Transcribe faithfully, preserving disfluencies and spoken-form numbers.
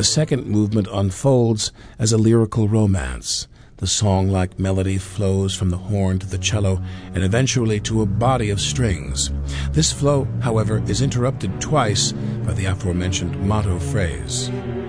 The second movement unfolds as a lyrical romance. The song-like melody flows from the horn to the cello and eventually to a body of strings. This flow, however, is interrupted twice by the aforementioned motto phrase.